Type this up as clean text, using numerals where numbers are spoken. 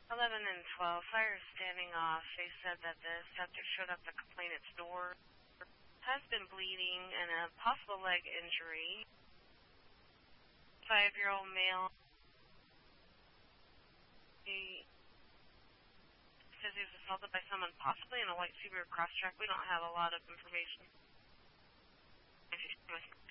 11 and 12. Fire is standing off. They said that the subject showed up to complainant's door. Has been bleeding and a possible leg injury. 5-year-old male. He says he was assaulted by someone possibly in a white Subaru Crosstrek. We don't have a lot of information.